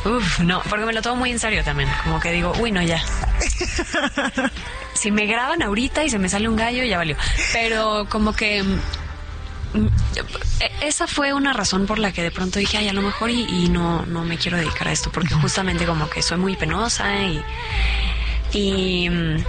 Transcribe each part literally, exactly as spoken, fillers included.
Uf, no, porque me lo tomo muy en serio también. Como que digo, uy, no, ya. Si me graban ahorita y se me sale un gallo, ya valió. Pero como que mm, esa fue una razón por la que de pronto dije, ay, a lo mejor y, y no, no me quiero dedicar a esto, porque justamente como que soy muy penosa y... y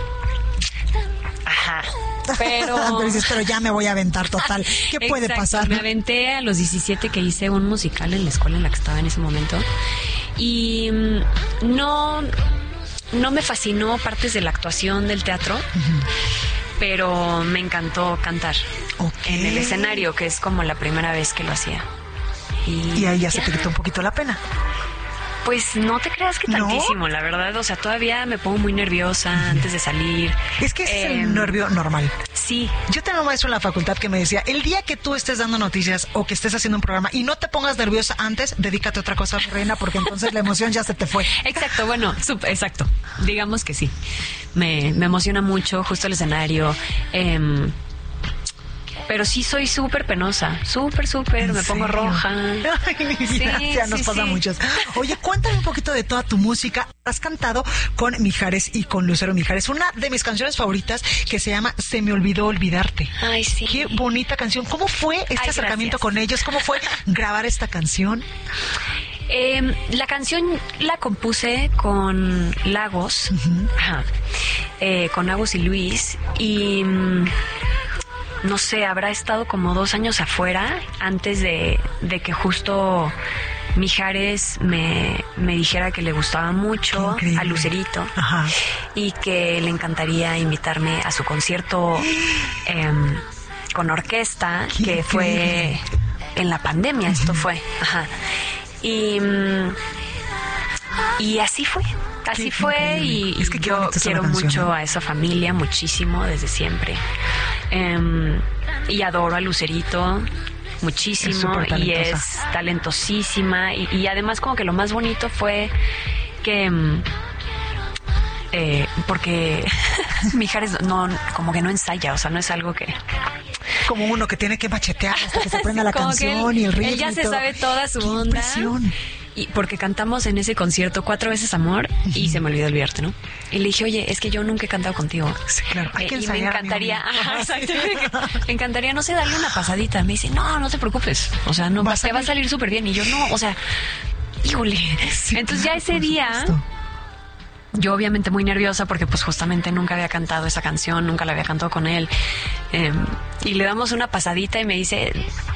ajá. Pero... pero dices, pero ya me voy a aventar total. ¿Qué puede Exacto, pasar? me aventé a los diecisiete que hice un musical en la escuela en la que estaba en ese momento. Y mm, no, no me fascinó partes de la actuación del teatro, uh-huh. pero me encantó cantar okay. en el escenario, que es como la primera vez que lo hacía. Y, y ahí ya, ya se te quitó un poquito la pena. Pues no te creas que tantísimo, ¿no? La verdad, o sea, todavía me pongo muy nerviosa uh-huh. antes de salir. Es que ese eh, es el nervio normal. Sí. Yo tenía un maestro en la facultad que me decía, el día que tú estés dando noticias o que estés haciendo un programa y no te pongas nerviosa antes, dedícate a otra cosa, reina, porque entonces la emoción ya se te fue. Exacto, bueno, super, exacto. Digamos que sí. Me, me emociona mucho justo el escenario. Eh, Pero sí soy súper penosa, súper, súper, me pongo roja. Ay, sí, ya nos sí, pasa sí. a muchos. Oye, cuéntame un poquito de toda tu música. Has cantado con Mijares y con Lucero Mijares. Una de mis canciones favoritas que se llama Se me olvidó olvidarte. Ay, sí. Qué bonita canción. ¿Cómo fue este Ay, acercamiento gracias. con ellos? ¿Cómo fue grabar esta canción? Eh, la canción la compuse con Lagos, uh-huh. ajá, eh, con Lagos y Luis, y... no sé, habrá estado como dos años afuera antes de, de que justo Mijares me, me dijera que le gustaba mucho a Lucerito. Ajá. Y que le encantaría invitarme a su concierto eh, con orquesta, Qué que fue en la pandemia, esto uh-huh. fue. Ajá. Y, y así fue. Así Qué fue y, es que yo quiero mucho a esa familia, muchísimo, desde siempre. Um, y adoro a Lucerito muchísimo es y es talentosísima y, y además como que lo más bonito fue que um, eh, porque Mijares no, como que no ensaya, o sea, no es algo que... Como uno que tiene que machetear hasta que se aprenda la canción él, y el ritmo. Él ya y se todo. sabe toda su Qué onda. Impresión. Y porque cantamos en ese concierto cuatro veces Amor uh-huh. y se me olvidó olvidarte, ¿no? Y le dije, oye, es que yo nunca he cantado contigo. Sí, claro. Hay que eh, ensayar, y me encantaría, ajá, exacto, me encantaría, no sé, darle una pasadita. Me dice, no, no te preocupes. O sea, no, va, te va a salir súper bien. Y yo, no, o sea, híjole. Sí, Entonces claro, ya ese día... Supuesto. Yo obviamente muy nerviosa porque pues justamente nunca había cantado esa canción, nunca la había cantado con él. Eh, y le damos una pasadita y me dice,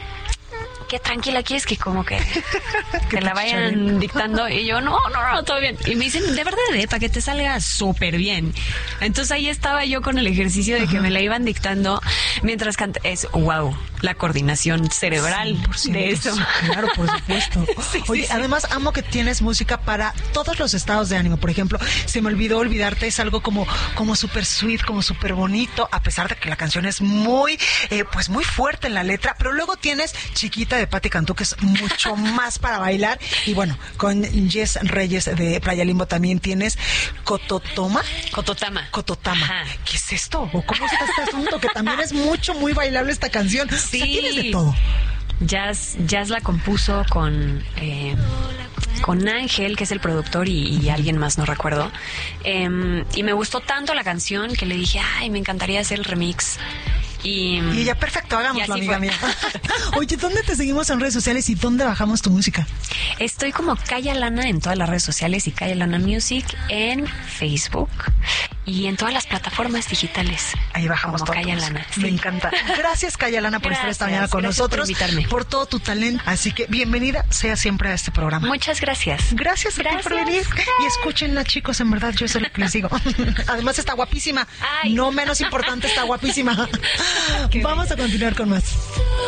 qué tranquila quieres que como que te la vayan dictando. Y yo, no, no, no, todo bien. Y me dicen, de verdad, eh, para que te salga súper bien. Entonces ahí estaba yo con el ejercicio de que Ajá. me la iban dictando mientras canta. Es wow, la coordinación cerebral sí, de eso. Sí, claro, por supuesto. sí, Oye, sí, además sí. amo que tienes música para todos los estados de ánimo. Por ejemplo, Se me olvidó olvidarte es algo como, como súper sweet, como súper bonito, a pesar de que la canción es muy, eh, pues muy fuerte en la letra. Pero luego tienes Chiquita de Patti Cantú, que es mucho más para bailar. Y bueno, con Jess Reyes de Playa Limbo también tienes Cototoma. Cototama. Cototama. Ajá. ¿Qué es esto? ¿O cómo está este asunto? Que también es mucho, muy bailable esta canción. Sí. O sea, tienes de todo. Jazz, Jazz la compuso con eh, con Ángel, que es el productor, y, y alguien más, no recuerdo. Eh, y me gustó tanto la canción que le dije, ay, me encantaría hacer el remix. Y, y ya, perfecto, hagámoslo, amiga fue. mía. Oye, ¿dónde te seguimos en redes sociales y dónde bajamos tu música? Estoy como Calla Lana en todas las redes sociales y Calla Lana Music en Facebook y en todas las plataformas digitales. Ahí bajamos todo. Calla Lana. Sí. Me encanta. Gracias, Calla Lana, por gracias, estar esta mañana con gracias nosotros. Por invitarme. Por todo tu talento. Así que bienvenida sea siempre a este programa. Muchas gracias. Gracias, gracias. por venir. Y escúchenla, chicos, en verdad, yo eso es lo que les digo. Además está guapísima. Ay. No menos importante, está guapísima. Vamos a continuar con más.